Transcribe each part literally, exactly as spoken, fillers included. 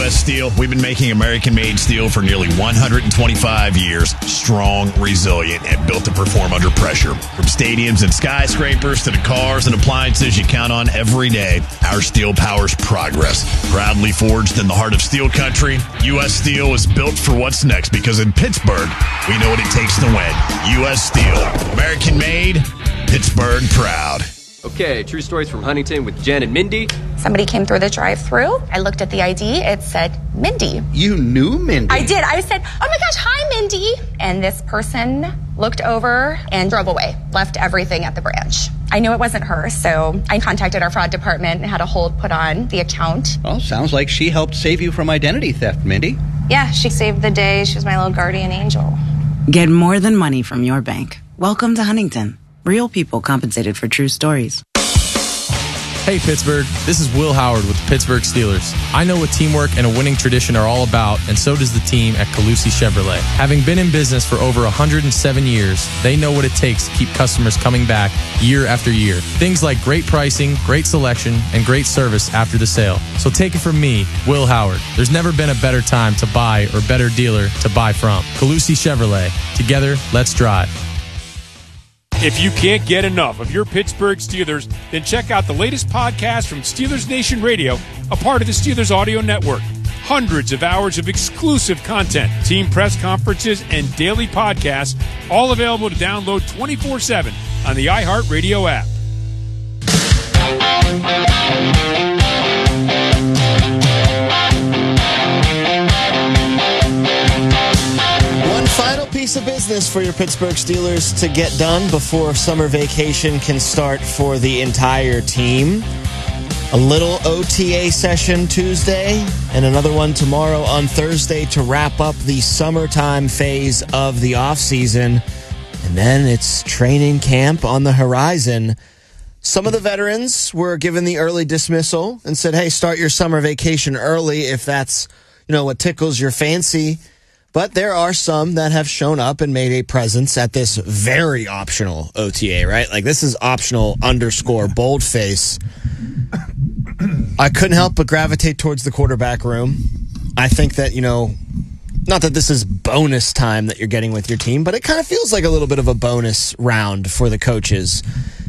U S Steel. We've been making American-made steel for nearly one hundred twenty-five years. Strong, resilient, and built to perform under pressure. From stadiums and skyscrapers to the cars and appliances you count on every day, our steel powers progress. Proudly forged in the heart of steel country, U S Steel is built for what's next because in Pittsburgh, we know what it takes to win. U S Steel. American-made, Pittsburgh proud. Okay, true stories from Huntington with Jen and Mindy. Somebody came through the drive-thru. I looked at the I D. It said Mindy. You knew Mindy? I did. I said, oh my gosh, hi, Mindy. And this person looked over and drove away, left everything at the branch. I knew it wasn't her, so I contacted our fraud department and had a hold put on the account. Well, sounds like she helped save you from identity theft, Mindy. Yeah, she saved the day. She was my little guardian angel. Get more than money from your bank. Welcome to Huntington. Real people compensated for true stories. Hey Pittsburgh, this is Will Howard with the Pittsburgh Steelers. I know what teamwork and a winning tradition are all about, and so does the team at Calusi Chevrolet. Having been in business for over one hundred seven years, they know what it takes to keep customers coming back year after year. Things like great pricing, great selection, and great service after the sale. So take it from me, Will Howard. There's never been a better time to buy or better dealer to buy from. Calusi Chevrolet. Together, let's drive. If you can't get enough of your Pittsburgh Steelers, then check out the latest podcast from Steelers Nation Radio, a part of the Steelers Audio Network. Hundreds of hours of exclusive content, team press conferences, and daily podcasts, all available to download twenty-four seven on the iHeartRadio app. Final piece of business for your Pittsburgh Steelers to get done before summer vacation can start for the entire team. A little O T A session Tuesday and another one tomorrow on Thursday to wrap up the summertime phase of the offseason. And then it's training camp on the horizon. Some of the veterans were given the early dismissal and said, hey, start your summer vacation early if that's, you know, what tickles your fancy. But there are some that have shown up and made a presence at this very optional O T A, right? Like, this is optional underscore boldface. I couldn't help but gravitate towards the quarterback room. I think that, you know, not that this is bonus time that you're getting with your team, but it kind of feels like a little bit of a bonus round for the coaches.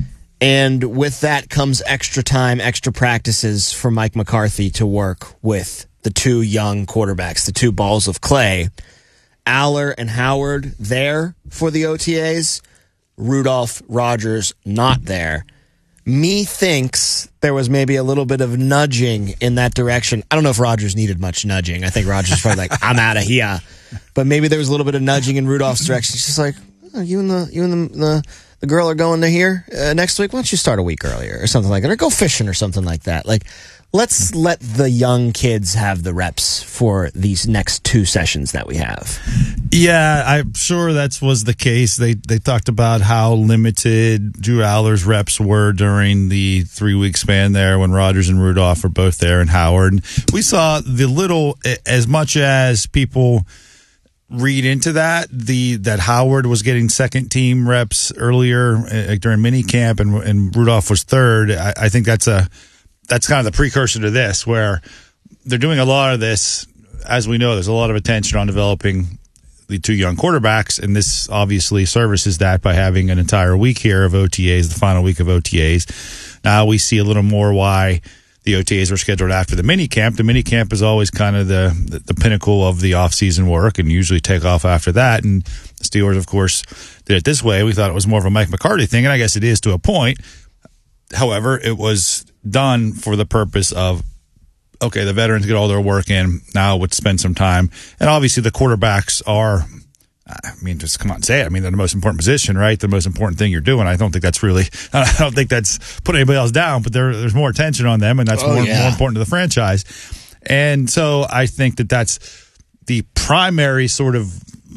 And with that comes extra time, extra practices for Mike McCarthy to work with the two young quarterbacks, the two balls of clay. Aller and Howard there for the O T As. Rudolph, Rodgers not there. Me thinks there was maybe a little bit of nudging in that direction. I don't know if Rodgers needed much nudging. I think Rodgers was probably like, I'm out of here. But maybe there was a little bit of nudging in Rudolph's direction. She's just like, oh, you and the you and the the, the girl are going to here uh, next week. Why don't you start a week earlier or something like that, or go fishing or something like that. Like, let's let the young kids have the reps for these next two sessions that we have. Yeah, I'm sure that was the case. They they talked about how limited Drew Aller's reps were during the three-week span there when Rodgers and Rudolph were both there and Howard. We saw the little, as much as people read into that, the that Howard was getting second-team reps earlier uh, during minicamp and, and Rudolph was third. I, I think that's a that's kind of the precursor to this, where they're doing a lot of this. As we know, there's a lot of attention on developing the two young quarterbacks, and this obviously services that by having an entire week here of O T As, the final week of O T As. Now we see a little more why the O T As were scheduled after the minicamp. The minicamp is always kind of the, the, the pinnacle of the off-season work and usually take off after that. And the Steelers, of course, did it this way. We thought it was more of a Mike McCarthy thing, and I guess it is to a point. However, it was done for the purpose of, okay, the veterans get all their work in. Now let's spend some time. And obviously the quarterbacks are, I mean, just come on and say it. I mean, they're the most important position, right? The most important thing you're doing. I don't think that's really, I don't think that's putting anybody else down, but there, there's more attention on them, and that's oh, more, yeah. more important to the franchise. And so I think that that's the primary sort of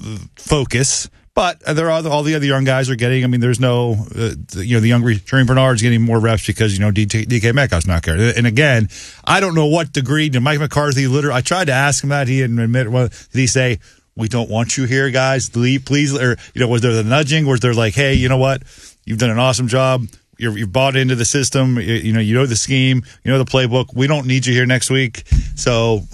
focus. But there are all the other young guys are getting. I mean, there's no, uh, you know, the young Tremaine Bernard's getting more reps because, you know, D K Metcalf's not there. And again, I don't know what degree. Did Mike McCarthy literally? I tried to ask him that. He didn't admit. Well, did he say, "We don't want you here, guys. Leave, please"? Or, you know, was there the nudging? Was there like, "Hey, you know what? You've done an awesome job. You're, you've bought into the system. You, you know, you know the scheme. You know the playbook. We don't need you here next week. So